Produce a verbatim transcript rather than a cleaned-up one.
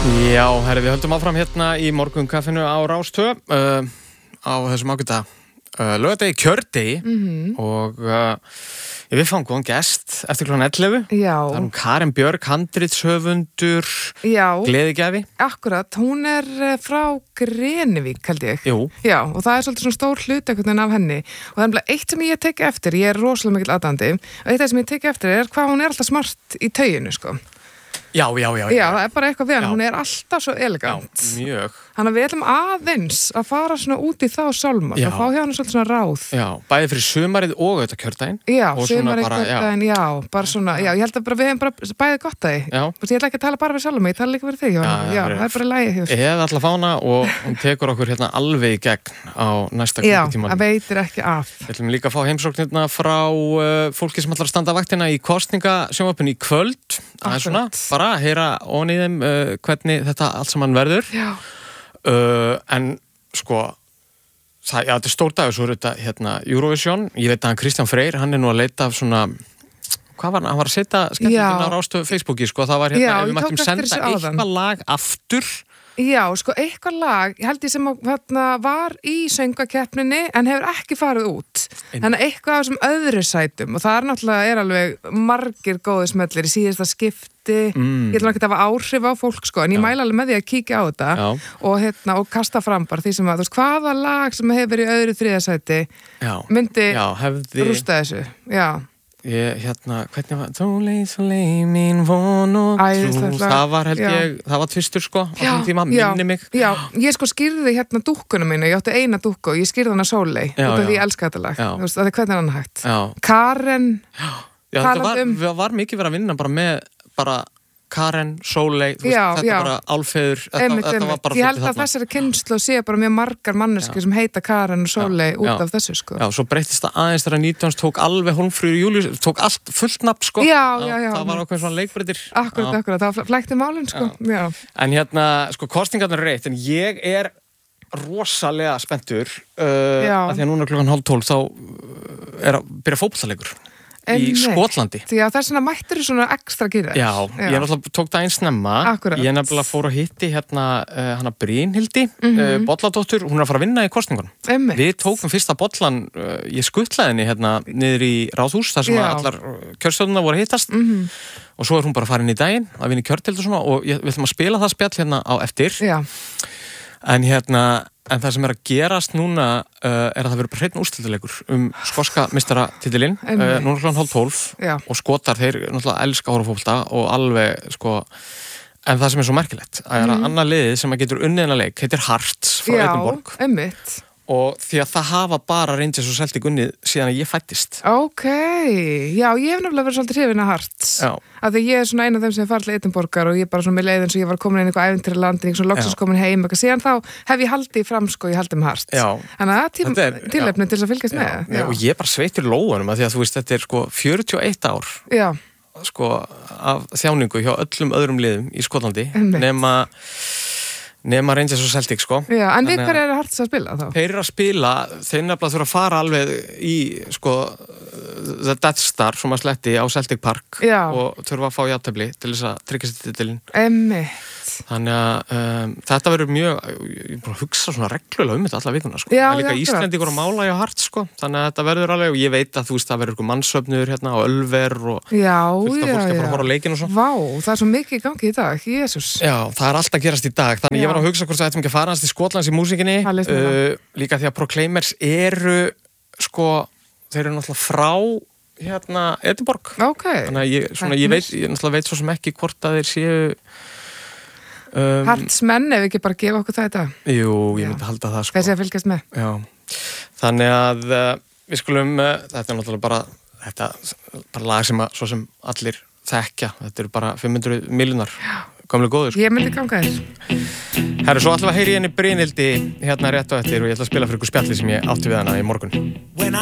Já, herri, við höldum áfram hérna í morgunkaffinu á Rás tvö uh, á þessum ágæta uh, laugardegi, kjördegi mm-hmm. og uh, við fáum góðan gest eftir klukkan ellefu. Já. Það er hún Karen Björk, handritshöfundur, gleðigjafi. Akkurat, hún er frá Grenivík, held ég. Jú. Já, og það er svolítið svona stór hluti einhvern veginn af henni. Og það er bara eitt sem ég tek eftir, ég er rosalega mikill aðdáandi, og eitt sem ég tek eftir er hvað hún er alltaf smart í tauginu, sko. Já, já, já. Já, það er bara eitthvað við hann, hún er alltaf svo elegant. Já, mjög. Þannig að við ætlum aðeins að fara svona út í þá sálma, og fá hjá hann svolítið svona ráð. Já, bæði fyrir sumarið og auðvitað kjördaginn. Já, sumarið, kjördaginn, já. já, bara svona, já, ég held að bara við hefum bara bæðið gott að því. Já. Ég ætla ekki að tala bara við Salome, ég tala líka fyrir þig, já, já, já það er bara lægi hér. Eða alla fána og hún tekur okkur hérna alveg í gegn á næsta klukkutímanum. Já, það veitir ekki af. Við ætlum líka að fá heimsóknirna frá uh, fólki sem ætlar að standa vaktina í kosningasjónvarpinu í kvöld. Það er svona, bara heyra ofan í þeim uh, hvernig þetta allt saman verður. Já. Uh, en sko það, já, þetta er stór dagur, svo er þetta hérna Eurovision, ég veit að hann Kristján Freyr hann er nú að leita af svona hvað var hann, hann var að setja skemmtilegt á Rástöðu Facebooki, sko, það var hérna, já, ef við mættum senda eitthvað lag aftur. Já, sko, eitthvað lag, ég held ég sem hérna, var í söngvakeppninni en hefur ekki farið út. Þannig að eitthvað á þessum öðru sætum og það er náttúrulega er alveg margir góði smellir í síðasta skipti. Mm. Ég ætlum ekki að hafa áhrif á fólk, sko, en ég mæla alveg með því að kíkja á þetta og, hérna, og kasta fram bara því sem að, þú veist, hvaða lag sem hefur í öðru þriðja sæti myndi já, hefði... rústa þessu. Já. Ég, hérna, hvernig var Tóli, tóli, mín von og trú það var held ég, já. Það var tvistur sko á þessum tíma, minni mig Já, ég sko skýrði hérna dúkkuna mínu ég átti eina dúkku og ég skýrði hana Sóley út af því ég elska þetta lag, þú veist, það er hvernig hann hægt já. Karen Já, já þetta var, um... var mikið verið að vinna bara með bara Karen, Sóley, þú veist, já, þetta já. bara Álfheiður, þetta, einmitt, þetta var bara ég held að þessari kynnslu sé bara mjög margar manneski sem heita Karen og Sóley út já. Af þessu sko. Já, svo breytist það aðeins þegar nítján tók alveg Hólmfríður Júlíus, tók allt fullt nafn sko. Já, já, já. Það var okkur svona leikbreytir. Akkurat, akkurat, það flækti málinn sko. Já. Já. En hérna, sko, kostingarnar er reitt, en ég er rosalega spenntur uh, að því að núna klukkan hálf tólf þá er að byrja fótboltaleikur. Í Skotlandi. Já, það er svona mættur í svona ekstra gýra. Já, já, ég náttúrulega tók það einn snemma. Akkurat. Ég nefnilega fór að hitti hérna uh, hana Brynhildi, mm-hmm. uh, bolladóttur, hún er að fara að vinna í kosningunum. Einmitt. Við tókum fyrsta bollan, uh, ég skuttlaði henni hérna niður í Ráðhús, þar sem allar kjörstjórnuna voru að hittast mm-hmm. og svo er hún bara að fara inn í daginn að vinna í kjörtild og svona og ég, við ætlum að spila það spjall hérna á eftir. Já. En hérna En það sem er að gerast núna uh, er að það verður bara hreinn úrslitaleikur um skoska meistaratitilinn uh, núna klukkan hálf tólf og Skotar þeir náttúrulega elska horfóbolta og alveg sko en það sem er svo merkilegt að er að mm. annað liðið sem að getur unnið hennar leik heitir Hearts frá Edinborg. Já, einmitt. Og því að það hafa bara Rangers og Celtic unnið síðan að ég fættist. Ok, já, ég hef nefnilega verið svolítið hrifin af Hearts. Já. Af því ég er svona eina af þeim sem er farið til Edinborgar og ég er bara svona með leið eins og ég var komin inn í eitthvað ævintýra landin, eitthvað svona loksins komin heim, eitthvað síðan þá hef ég haldið fram sko, ég haldið með Hearts. Já. Þannig að það er tilefni til þess að fylgjast með. Já, og ég er bara sveitur lóðunum að því að þú veist, þetta er sko fjörutíu og eitt ár. Já. Sko, af þjáningu hjá öllum öðrum liðum í Skotlandi, nema nema Rangers og Celtic sko. Já, en við hver eru Hearts að spila þá? Þeir eru að spila, þeir nefnilega þurfa að fara alveg í sko The Death Star sem að sletti á Celtic Park Já. Og þurfa að fá jafntefli til þess að tryggja sér titilinn. Einmitt. Þannig að um, þetta verður mjög, ég er bara að hugsa svona reglulega um þetta alla vikuna sko. Já, það er líka Íslendingur að mála í Hearts sko, þannig að þetta verður alveg, og ég veit að þú veist það verður eitthvað mannsöfnur hérna á Ölver og já, fullt af já, fólk að já. fara að horfa á leikinn og svo. Vá, það er svo mikið í gangi í dag, Jesús. Já, það er alltaf að gerast í dag, þannig já. Ég var að hugsa hvort það ættum ekki að fara hans til Skotlands í músíkinni, uh, líka því að Proclaimers eru sko, þeir eru náttúrulega frá hérna Edinborg. Okay. Þannig að ég, svona, ég veit, ég náttúrulega veit svo sem ekki hvort að þeir séu Um, Hartsmenn ef ekki bara gefa okkur þetta. Jú, ég myndi halda það sko. Þessi að fylgjast með. Já, þannig að uh, við skulum, uh, þetta er náttúrulega bara þetta, bara lag sem að svo sem allir þekkja, þetta eru bara fimm hundruð miljónar, gamlega góður sko. Ég myndi ganga þér. Herru, svo ætlum við að heyri henni Brynhildi hérna rétt á eftir og ég ætla að spila fyrir ykkur spjalli sem ég átti við hana í morgun.